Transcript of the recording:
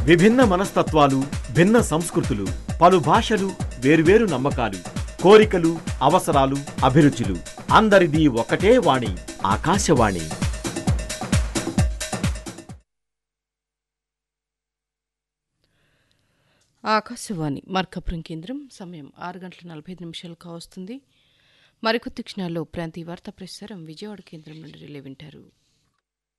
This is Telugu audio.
విభిన్న మనస్తత్వాలు, భిన్న సంస్కృతులు, పలు భాషలు, వేర్వేరు నమ్మకాలు, కోరికలు, అవసరాలు, అభిరుచులు. అందరిది ఒకటే వాణి, ఆకాశవాణి. ఆకాశవాణి మార్కాపురం కేంద్రం. సమయం 6:45 కావస్తుంది. మరికొద్ది క్షణాల్లో ప్రాంతీయ వార్తా ప్రసారం విజయవాడ కేంద్రం నుండి రిలే వింటారు.